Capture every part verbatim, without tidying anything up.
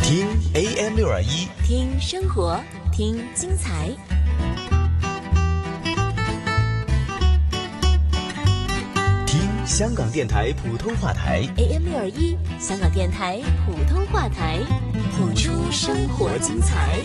听 A M 六二一， 听生活，听精彩。 听香港电台普通话台 A M 六二一，香港电台普通话台，谱出生活精彩。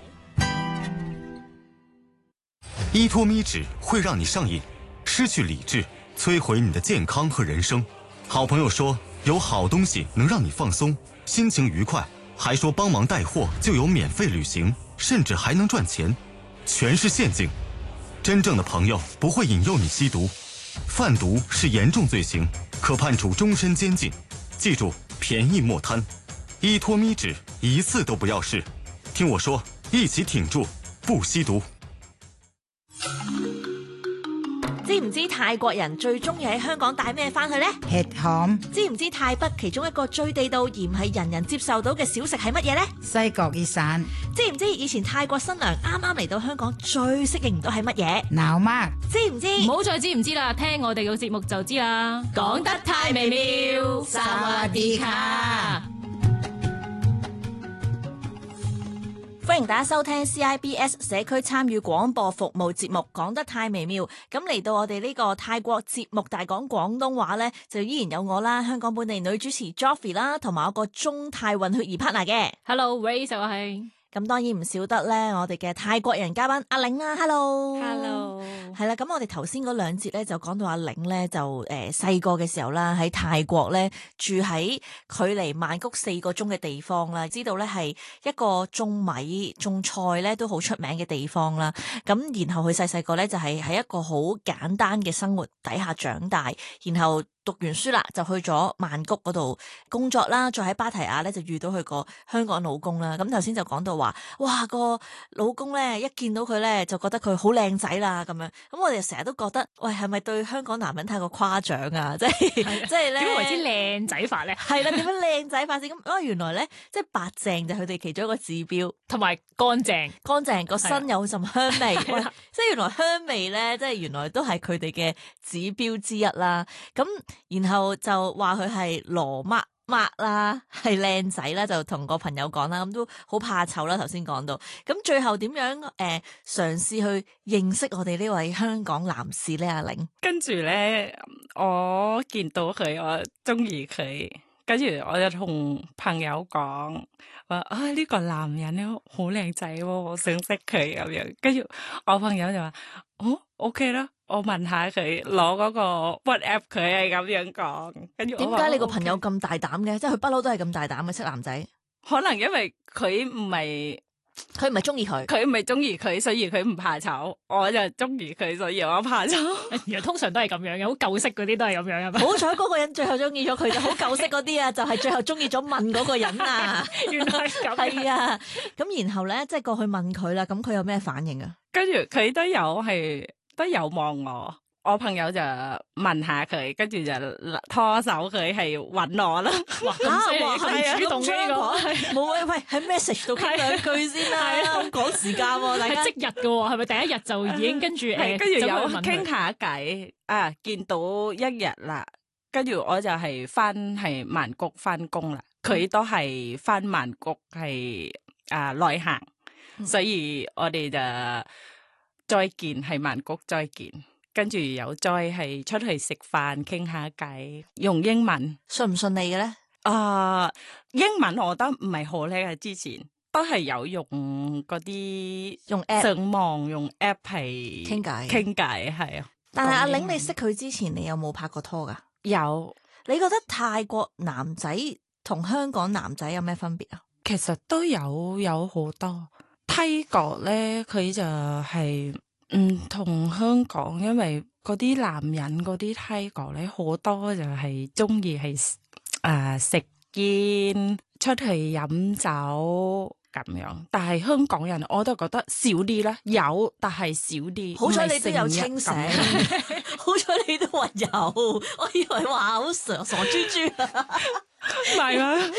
依托咪纸会让你上瘾，失去理智，摧毁你的健康和人生。好朋友说有好东西能让你放松，心情愉快，还说帮忙带货就有免费旅行，甚至还能赚钱，全是陷阱。真正的朋友不会引诱你吸毒，贩毒是严重罪行，可判处终身监禁。记住，便宜莫贪，依托咪纸一次都不要试。听我说，一起挺住，不吸毒。 知唔知泰國人最中意喺香港帶咩翻去呢？ hetham。 知唔知泰北其中一個最地道而唔係人人接受到嘅小食係乜嘢呢？ 西角意散。 知唔知以前泰國新娘啱啱嚟到香港最適應唔到係乜嘢？ 鬧乜？ 知唔知？ 唔好再知唔知啦，聽我哋嘅節目就知啦。 講得太微妙，薩瓦迪卡。歡迎大家收聽 C I B S 社區參與廣播服務節目，講得太微妙。咁嚟到我哋呢個泰國節目大講廣東話呢，就依然有我啦，香港本地女主持 Joffy 啦，同埋我個中泰混血兒 partner 嘅。 Hello，Ray 就係。 咁當然唔少得咧，我哋嘅泰國人嘉賓阿玲啊 ，Hello，Hello， 係啦。咁我哋頭先嗰兩節咧就講到阿玲咧就誒細個嘅時候啦，喺泰國咧住喺距離曼谷四個鐘嘅地方啦，知道咧係一個種米種菜咧都好出名嘅地方啦。咁然後佢細細個咧就係喺一個好簡單嘅生活底下長大，然後讀完書啦就去咗曼谷嗰度工作啦，再喺芭提雅咧就遇到佢個香港老公啦。咁頭先就講到話，哇個老公咧一見到佢咧就覺得佢好靚仔啦咁樣。咁我哋成日都覺得，喂係咪對香港男人太過誇張啊？即係即係咧點為之靚仔法咧？係啦，點樣靚仔法先？咁啊原來咧即係白淨就係佢哋其中一個指標， 同埋乾淨， 乾淨個身有陣香味。喂，即係原來香味咧，即係原來都係佢哋嘅指標之一啦。咁然後就話佢係羅乜乜啦，係靚仔啦，就同個朋友講啦，咁都好怕醜啦。頭先講到，咁最後點樣誒、呃、嘗試去認識我哋呢位香港男士咧？阿玲， 跟住咧，我見到佢，我中意佢，跟住我就同朋友講話啊，呢、這個男人咧好靚仔喎，我想識佢咁樣。跟住我朋友就話哦 OK 啦。我問下佢攞嗰個 WhatsApp 佢係咁樣講，跟住點解你個朋友咁大膽嘅？即係佢不嬲都係咁大膽嘅識男仔。 可能因為佢唔係佢唔係中意佢， 佢唔係中意佢，所以佢唔怕醜。我就中意佢，所以我怕醜。 原來通常都係咁樣嘅，好舊式嗰啲都係咁樣嘅。 好彩嗰個人最後中意咗佢，就好舊式嗰啲啊，就係最後中意咗問嗰個人啊。 原來係咁。 係啊，咁然後咧，即係過去問佢啦，咁佢有咩反應啊？ 跟住佢都有係。都有望我，我朋友就問下佢，跟住就拖手佢係揾我啦。 哇，咁係主動呢個， 冇喂喂喺 message 度傾兩句先啦，咁趕時間喎，大家係即日嘅喎，係咪第一日就已經跟住誒？ 跟住有傾下偈啊，見到一日啦，跟住我就係翻係曼谷翻工啦，佢都係翻曼谷係啊內行，所以我哋就。再見係曼谷再見，跟住又再係出去食飯傾下偈，用英文順唔順利嘅咧？ 啊、呃，英文我覺得唔係好叻嘅，之前都係有用嗰啲用 app 上網用 app 係傾偈傾偈係啊。 但係阿玲，你識佢之前，你有冇拍過拖噶？ 有。 你覺得泰國男仔同香港男仔有咩分別啊？ 其實都有有好多。泰國咧，佢就係唔同香港，因為嗰啲男人嗰啲泰國咧，好多就係中意係誒食煙、出去飲酒咁樣。但係香港人我都覺得少啲啦，有但係少啲。 好彩你都有清醒，好彩你都話有，我以為話好傻傻豬豬啊， 唔係啊。